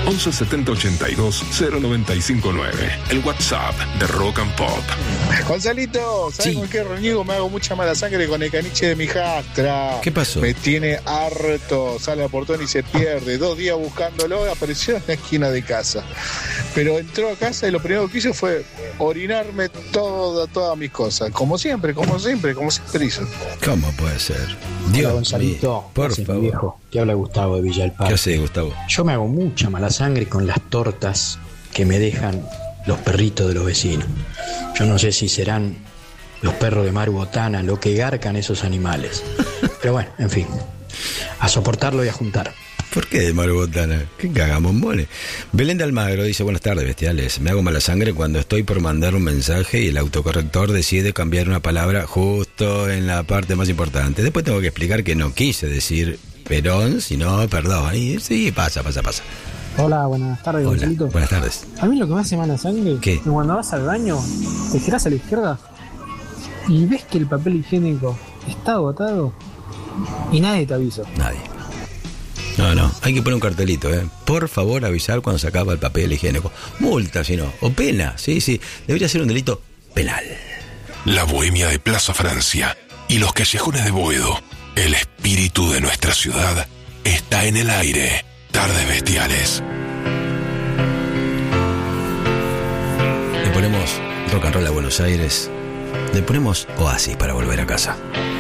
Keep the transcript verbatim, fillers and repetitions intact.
once setenta ochenta y dos cero noventa y cinco nueve. El WhatsApp de Rock and Pop. Gonzalito, ¿sabes Sí. con qué reniego? Me hago mucha mala sangre con el caniche de mi hijastra. ¿Qué pasó? Me tiene harto. Sale al portón y se pierde. Dos días buscándolo, apareció en la esquina de casa. Pero entró a casa y lo primero que hizo fue orinarme toda, todas mis cosas. Como siempre, como siempre, como siempre hizo. ¿Cómo puede ser? Hola, Dios Gonzalito, mío, por gracias, mi favor. viejo. Te habla Gustavo de Villa del ¿Qué Parque. hace, Gustavo? Yo me hago mucha mala sangre con las tortas que me dejan los perritos de los vecinos. Yo no sé si serán los perros de Maru Botana lo que garcan esos animales. Pero bueno, en fin, a soportarlo y a juntar. ¿Por qué de Maru Botana? ¿Qué cagamombones? Belén de Almagro dice: buenas tardes, bestiales. Me hago mala sangre cuando estoy por mandar un mensaje y el autocorrector decide cambiar una palabra justo en la parte más importante. Después tengo que explicar que no quise decir Perón, sino perdón. Y sí, pasa, pasa, pasa. Hola, buenas tardes, Hola, Gonzalito. buenas tardes. A mí lo que me hace mala sangre ¿Qué? es que cuando vas al baño, te girás a la izquierda y ves que el papel higiénico está agotado y nadie te avisa. Nadie. No, no, hay que poner un cartelito, ¿eh? Por favor, avisar cuando se acaba el papel higiénico. Multa, si no. O pena, sí, sí. Debería ser un delito penal. La bohemia de Plaza Francia y los callejones de Boedo. El espíritu de nuestra ciudad está en el aire. Tardes bestiales. Le ponemos rock and roll a Buenos Aires. Le ponemos Oasis para volver a casa.